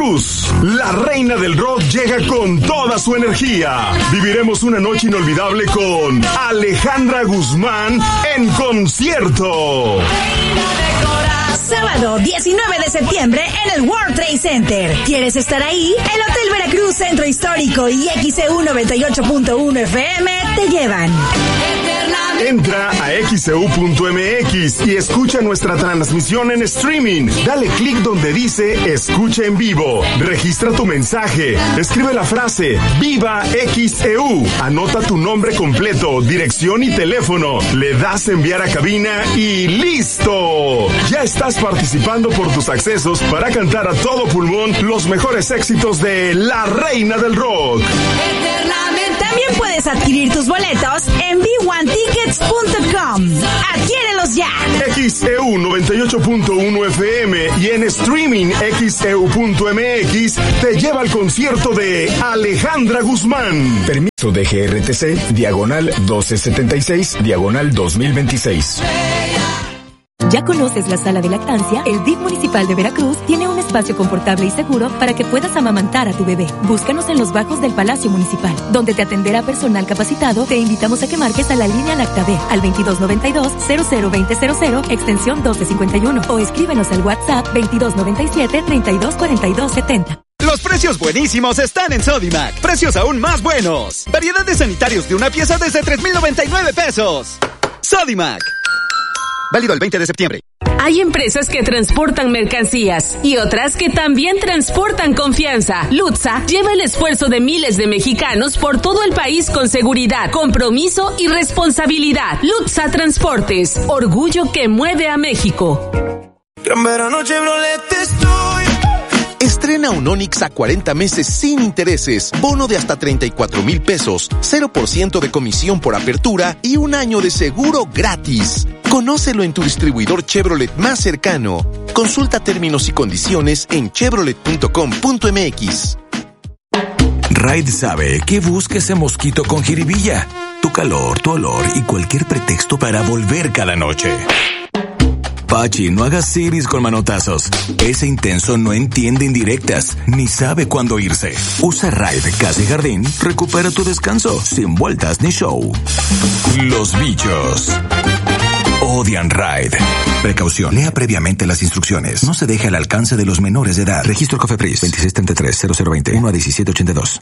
Veracruz. La reina del rock llega con toda su energía. Viviremos una noche inolvidable con Alejandra Guzmán en concierto. Sábado 19 de septiembre en el World Trade Center. ¿Quieres estar ahí? El Hotel Veracruz Centro Histórico y XEU 98.1 FM te llevan. Entra a xeu.mx y escucha nuestra transmisión en streaming. Dale clic donde dice Escucha en vivo. Registra tu mensaje. Escribe la frase Viva XEU. Anota tu nombre completo, dirección y teléfono. Le das enviar a cabina y ¡listo! Ya estás participando por tus accesos para cantar a todo pulmón los mejores éxitos de la reina del rock. También puedes adquirir tus boletos en b1tickets.com. ¡Adquiérelos ya! XEU 98.1 FM y en streaming xeu.mx te lleva al concierto de Alejandra Guzmán. Permiso de GRTC, diagonal 1276, diagonal 2026. ¿Ya conoces la sala de lactancia? El DIF municipal de Veracruz tiene un espacio confortable y seguro para que puedas amamantar a tu bebé. Búscanos en los bajos del Palacio Municipal, donde te atenderá personal capacitado. Te invitamos a que marques a la línea Lactabe al 2292-002000, extensión 1251, o escríbenos al WhatsApp 2297-324270. Los precios buenísimos están en Sodimac. Precios aún más buenos. Variedad de sanitarios de una pieza desde 3,099 pesos. Sodimac. Válido el 20 de septiembre. Hay empresas que transportan mercancías y otras que también transportan confianza. Lutza lleva el esfuerzo de miles de mexicanos por todo el país con seguridad, compromiso y responsabilidad. Lutza Transportes, orgullo que mueve a México. Gran verano Chevrolet estoy. Estrena un Onix a 40 meses sin intereses, bono de hasta 34,000 pesos, 0% de comisión por apertura y un año de seguro gratis. Conócelo en tu distribuidor Chevrolet más cercano. Consulta términos y condiciones en chevrolet.com.mx. Raid sabe que busca ese mosquito con jiribilla, tu calor, tu olor y cualquier pretexto para volver cada noche. Pachi, no hagas siris con manotazos. Ese intenso no entiende indirectas, ni sabe cuándo irse. Usa Raid Casa y Jardín, recupera tu descanso, sin vueltas ni show. Los bichos odian Raid. Precaución, lea previamente las instrucciones. No se deje al alcance de los menores de edad. Registro COFEPRIS 2633-0020 1-1782.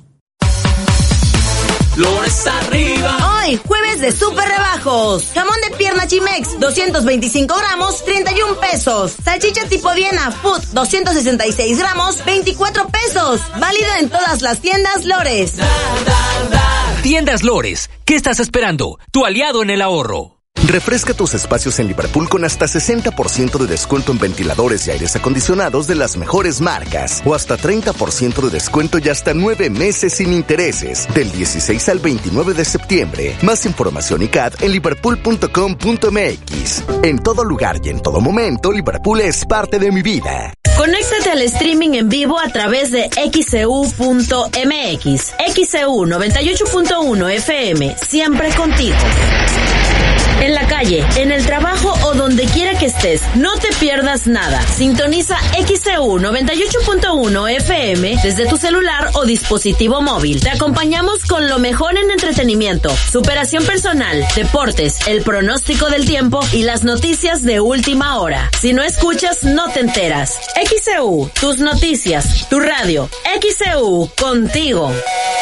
Flores arriba. Hoy, jueves de super rebajos. Jamón de pierna Chimex, 225 gramos, 31 pesos. Salchicha tipo Viena Food, 266 gramos, 24 pesos. Válido en todas las tiendas Lores. Tiendas Lores, ¿qué estás esperando? Tu aliado en el ahorro. Refresca tus espacios en Liverpool con hasta 60% de descuento en ventiladores y aires acondicionados de las mejores marcas, o hasta 30% de descuento y hasta 9 meses sin intereses, del 16 al 29 de septiembre. Más información y CAD en liverpool.com.mx. En todo lugar y en todo momento, Liverpool es parte de mi vida. Conéctate al streaming en vivo a través de xeu.mx. XEU 98.1 FM, siempre contigo. En la calle, en el trabajo o donde quiera que estés, no te pierdas nada. Sintoniza XEU 98.1 FM desde tu celular o dispositivo móvil. Te acompañamos con lo mejor en entretenimiento, superación personal, deportes, el pronóstico del tiempo y las noticias de última hora. Si no escuchas, no te enteras. XEU, tus noticias, tu radio. XEU, contigo.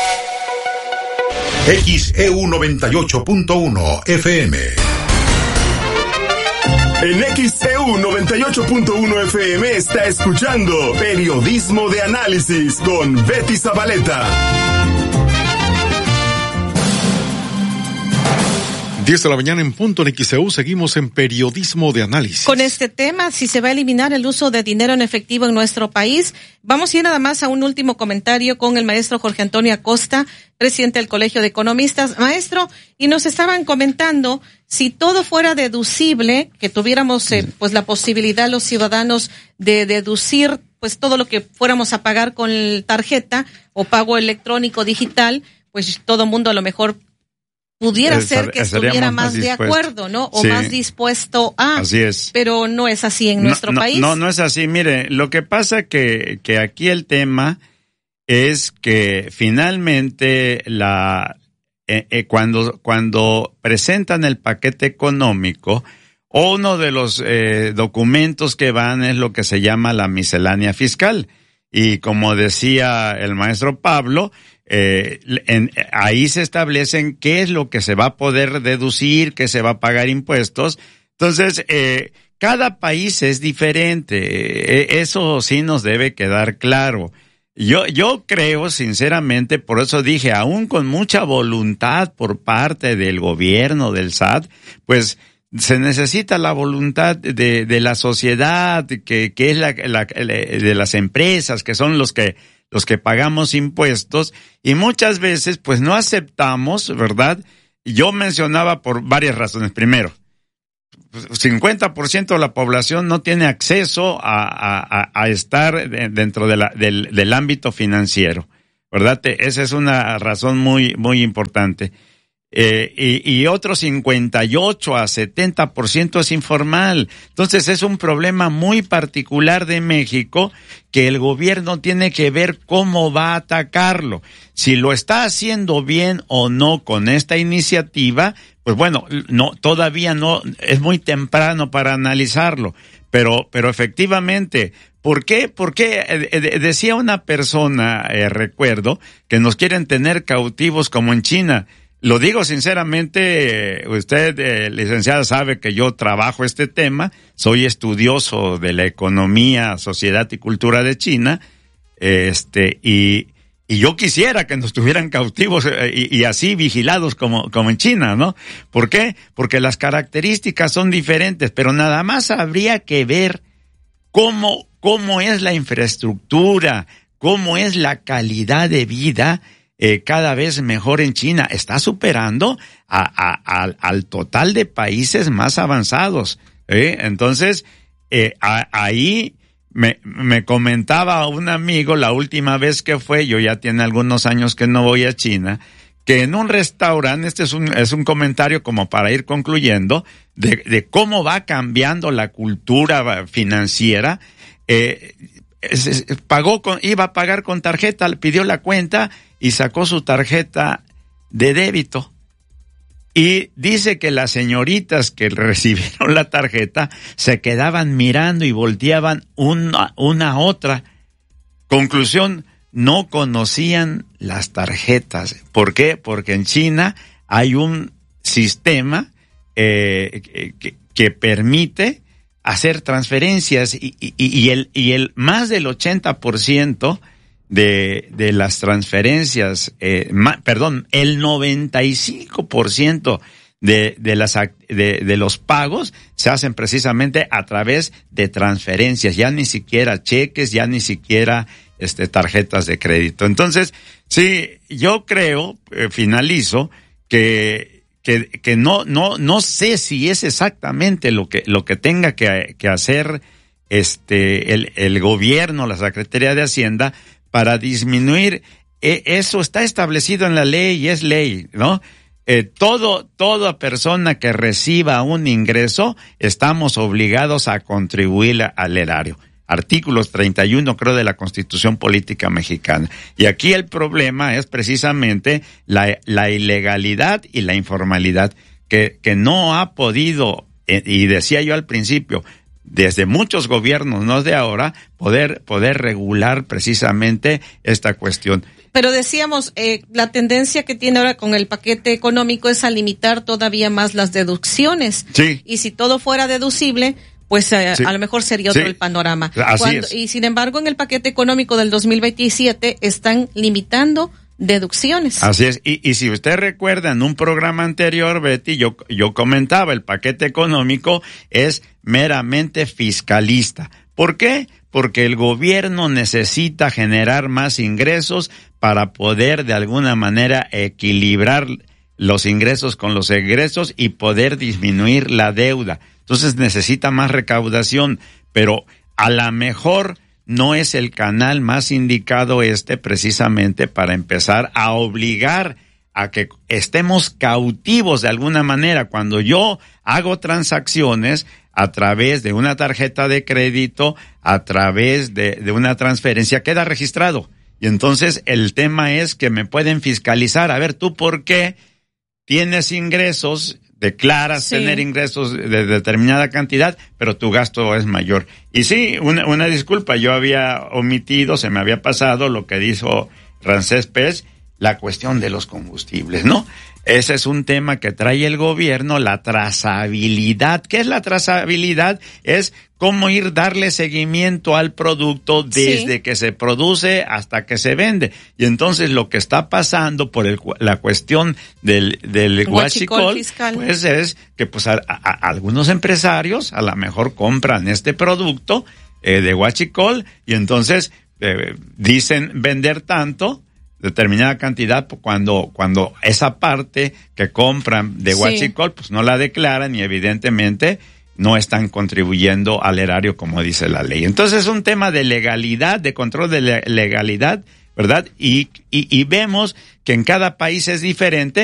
XEU 98.1 FM. En XEU 98.1 FM está escuchando Periodismo de Análisis con Betty Zabaleta. 10 de la mañana en punto en XEU, seguimos en Periodismo de Análisis. Con este tema, si se va a eliminar el uso de dinero en efectivo en nuestro país, vamos a ir nada más a un último comentario con el maestro Jorge Antonio Acosta, presidente del Colegio de Economistas. Maestro, y nos estaban comentando, si todo fuera deducible, que tuviéramos pues la posibilidad los ciudadanos de deducir pues todo lo que fuéramos a pagar con tarjeta o pago electrónico digital, pues todo mundo a lo mejor pudiera ser que estuviera más de acuerdo, ¿no? O más dispuesto a. Así es. Pero no es así en nuestro país. No es así. Mire, lo que pasa que aquí el tema es que finalmente cuando presentan el paquete económico, uno de los documentos que van es lo que se llama la miscelánea fiscal. Y como decía el maestro Pablo, ahí se establecen qué es lo que se va a poder deducir, qué se va a pagar impuestos. Entonces, cada país es diferente. Eso sí nos debe quedar claro. Yo creo, sinceramente, por eso dije, aún con mucha voluntad por parte del gobierno, del SAT, pues se necesita la voluntad de la sociedad, que es de las empresas, que son los que pagamos impuestos, y muchas veces pues no aceptamos, ¿verdad? Yo mencionaba por varias razones. Primero, 50% de la población no tiene acceso a estar dentro del ámbito financiero, ¿verdad? Esa es una razón muy, muy importante. Y otro 58 a 70% es informal. Entonces es un problema muy particular de México que el gobierno tiene que ver cómo va a atacarlo. Si lo está haciendo bien o no con esta iniciativa, pues bueno, todavía no, es muy temprano para analizarlo. Pero efectivamente, ¿por qué? Porque decía una persona, recuerdo, que nos quieren tener cautivos como en China. Lo digo sinceramente, usted, licenciada, sabe que yo trabajo este tema, soy estudioso de la economía, sociedad y cultura de China, y yo quisiera que nos tuvieran cautivos y así vigilados como en China, ¿no? ¿Por qué? Porque las características son diferentes, pero nada más habría que ver cómo es la infraestructura, cómo es la calidad de vida cada vez mejor en China. Está superando al total de países más avanzados. Entonces, ahí me comentaba un amigo la última vez que fue, yo ya tiene algunos años que no voy a China, que en un restaurante, es un comentario como para ir concluyendo, de cómo va cambiando la cultura financiera. Iba a pagar con tarjeta, le pidió la cuenta y sacó su tarjeta de débito. Y dice que las señoritas que recibieron la tarjeta se quedaban mirando y volteaban una a otra. Conclusión, no conocían las tarjetas. ¿Por qué? Porque en China hay un sistema que permite hacer transferencias y el más del 80% de las transferencias, el 95% de los pagos se hacen precisamente a través de transferencias, ya ni siquiera cheques, ya ni siquiera tarjetas de crédito. Entonces, sí, yo creo, finalizo, que no sé si es exactamente lo que tenga que hacer el gobierno, la Secretaría de Hacienda, para disminuir. Eso está establecido en la ley y es ley, ¿no? Toda persona que reciba un ingreso, estamos obligados a contribuir al erario. Artículos 31, creo, de la Constitución Política Mexicana. Y aquí el problema es precisamente la ilegalidad y la informalidad, que no ha podido, y decía yo al principio, desde muchos gobiernos, no de ahora, poder regular precisamente esta cuestión. Pero decíamos, la tendencia que tiene ahora con el paquete económico es a limitar todavía más las deducciones. Sí. Y si todo fuera deducible, pues sí, a lo mejor sería otro el panorama. Así es. Y sin embargo, en el paquete económico del 2027 están limitando deducciones. Así es. Y si usted recuerda, en un programa anterior, Betty, yo comentaba, el paquete económico es meramente fiscalista. ¿Por qué? Porque el gobierno necesita generar más ingresos para poder de alguna manera equilibrar los ingresos con los egresos y poder disminuir la deuda. Entonces necesita más recaudación, pero a lo mejor no es el canal más indicado precisamente para empezar a obligar a que estemos cautivos de alguna manera. Cuando yo hago transacciones a través de una tarjeta de crédito, a través de una transferencia, queda registrado. Y entonces el tema es que me pueden fiscalizar. A ver, ¿tú por qué tienes ingresos, declaras tener ingresos de determinada cantidad, pero tu gasto es mayor? Y sí, una disculpa, yo había omitido, se me había pasado lo que dijo Ramsés Pérez, la cuestión de los combustibles, ¿no? Ese es un tema que trae el gobierno, la trazabilidad. ¿Qué es la trazabilidad? Es cómo darle seguimiento al producto desde que se produce hasta que se vende. Y entonces lo que está pasando por la cuestión del huachicol, pues es que pues algunos empresarios a lo mejor compran este producto de huachicol y entonces dicen vender tanto, determinada cantidad, cuando esa parte que compran de huachicol, pues no la declaran y evidentemente no están contribuyendo al erario como dice la ley. Entonces es un tema de legalidad, de control de legalidad, ¿verdad? Y vemos que en cada país es diferente.